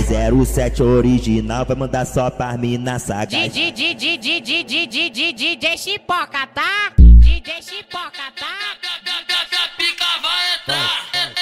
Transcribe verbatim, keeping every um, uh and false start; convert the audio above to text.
zero sete original vai mandar só pra mina sagaz. DJ Chipoca, tá? D J Chipoca, tá?